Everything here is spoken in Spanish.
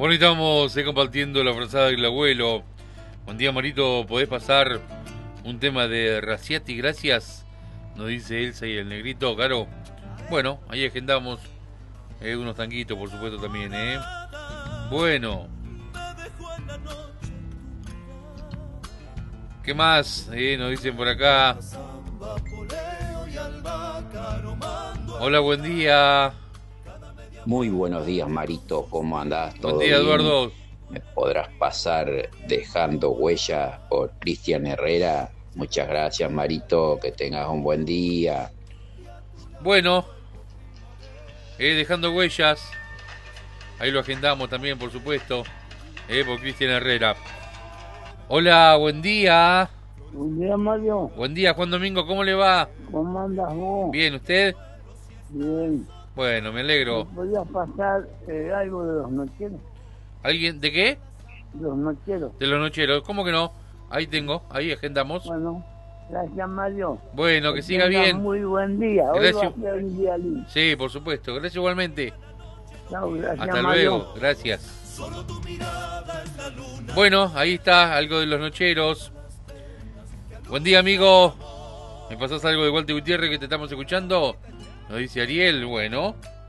Bueno, y estamos compartiendo la frazada del abuelo. Buen día, Marito. ¿Podés pasar un tema de Raciati? Gracias. Nos dice Elsa y el negrito, Caro. Bueno, ahí agendamos unos tanguitos, por supuesto, también, ¿eh? Bueno. ¿Qué más? Nos dicen por acá. Hola, buen día. Muy buenos días, Marito. ¿Cómo andás? Buen ¿Todo día, bien? Eduardo. ¿Me podrás pasar Dejando Huella por Cristian Herrera? Muchas gracias, Marito. Que tengas un buen día. Bueno, dejando huellas. Ahí lo agendamos también, por supuesto. Por Cristian Herrera. Hola, buen día. Buen día, Mario. Buen día, Juan Domingo, ¿cómo le va? ¿Cómo andas vos? Bien, ¿usted? Bien. Bueno, me alegro. ¿Me podías pasar algo de los nocheros? ¿Alguien? ¿De qué? Los nocheros. De los nocheros. ¿Cómo que no? Ahí tengo, ahí agendamos. Bueno, gracias, Mario. Bueno, que siga tengas bien. Muy buen día. Hoy Gracias. va a ser un día lindo. Sí, por supuesto. Gracias igualmente. Chao, gracias, Hasta Mario. luego. Gracias. Bueno, ahí está algo de los nocheros. Buen día, amigo. ¿Me pasás algo de Walter Gutiérrez que te estamos escuchando? Nos dice Ariel. Bueno.